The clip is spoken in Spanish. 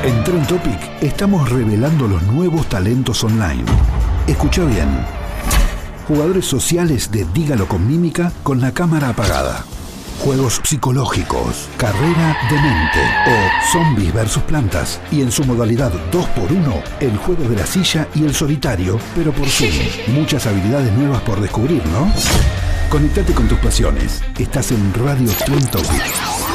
En Trend Topic estamos revelando los nuevos talentos online. Escucha bien. Jugadores sociales de Dígalo con Mímica con la cámara apagada. Juegos psicológicos, carrera de mente o zombies versus plantas. Y en su modalidad 2x1, el juego de la silla y el solitario, pero por Zoom. Muchas habilidades nuevas por descubrir, ¿no? Conectate con tus pasiones. Estás en Radio Trend Topic.